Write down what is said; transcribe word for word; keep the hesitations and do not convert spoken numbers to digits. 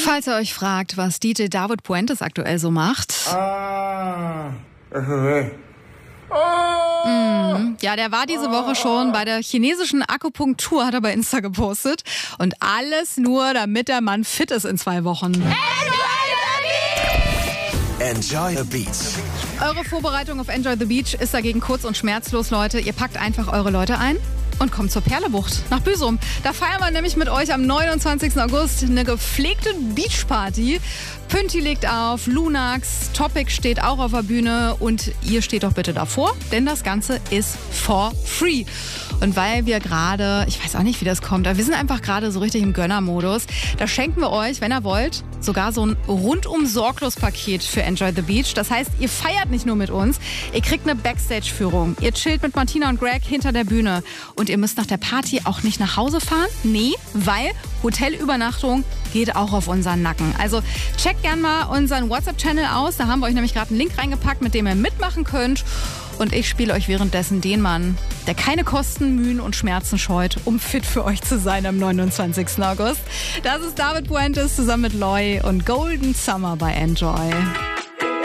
Falls ihr euch fragt, was D J David Puentes aktuell so macht. Ah. Mm, ja, der war diese Woche schon bei der chinesischen Akupunktur, hat er bei Insta gepostet. Und alles nur, damit der Mann fit ist in zwei Wochen. Enjoy the Beach. Eure Vorbereitung auf Enjoy the Beach ist dagegen kurz und schmerzlos, Leute. Ihr packt einfach eure Leute ein und kommt zur Perlebucht nach Büsum. Da feiern wir nämlich mit euch am neunundzwanzigsten August eine gepflegte Beachparty. Pünti legt auf, Lunax, Topic steht auch auf der Bühne und ihr steht doch bitte davor, denn das Ganze ist for free. Und weil wir gerade, ich weiß auch nicht, wie das kommt, aber wir sind einfach gerade so richtig im Gönnermodus, da schenken wir euch, wenn ihr wollt, sogar so ein rundum sorglos Paket für Enjoy the Beach. Das heißt, ihr feiert nicht nur mit uns, ihr kriegt eine Backstage-Führung, ihr chillt mit Martina und Greg hinter der Bühne und ihr müsst nach der Party auch nicht nach Hause fahren. Nee, weil Hotelübernachtung geht auch auf unseren Nacken. Also checkt gern mal unseren WhatsApp-Channel aus, da haben wir euch nämlich gerade einen Link reingepackt, mit dem ihr mitmachen könnt. Und ich spiele euch währenddessen den Mann, der keine Kosten, Mühen und Schmerzen scheut, um fit für euch zu sein am neunundzwanzigsten August. Das ist David Puentes zusammen mit Loy und Golden Summer bei Enjoy.